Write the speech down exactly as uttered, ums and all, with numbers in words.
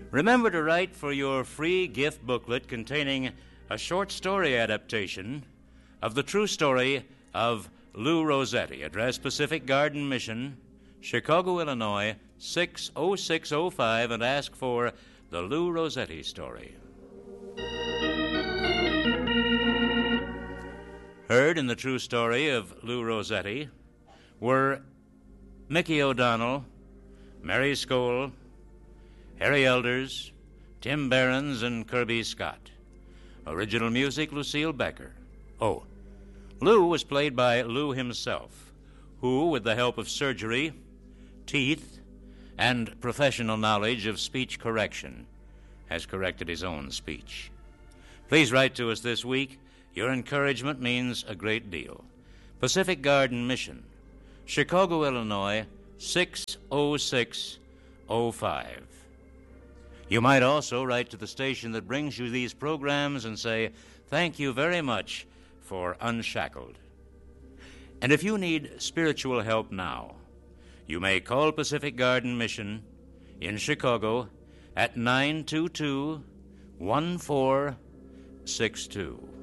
Remember to write for your free gift booklet containing a short story adaptation of the true story of Lou Rossetti. Address Pacific Garden Mission, Chicago, Illinois, six oh six oh five, and ask for the Lou Rossetti story. Heard in the true story of Lou Rossetti were Mickey O'Donnell, Mary Skoll, Harry Elders, Tim Behrens, and Kirby Scott. Original music, Lucille Becker. Oh, Lou was played by Lou himself, who, with the help of surgery, teeth, and professional knowledge of speech correction, has corrected his own speech. Please write to us this week. Your encouragement means a great deal. Pacific Garden Mission, Chicago, Illinois, six oh six oh five. You might also write to the station that brings you these programs and say, thank you very much for Unshackled. And if you need spiritual help now, you may call Pacific Garden Mission in Chicago at nine two two, one four six two.